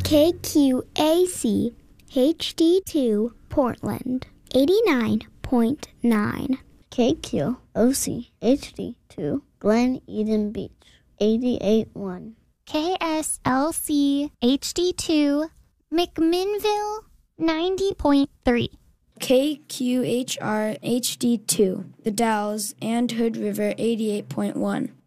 KQAC HD2 Portland 89.9. KQOC HD2 Glen Eden Beach 88.1. KSLC HD2 McMinnville 90.3. KQHR HD2 The Dalles and Hood River 88.1.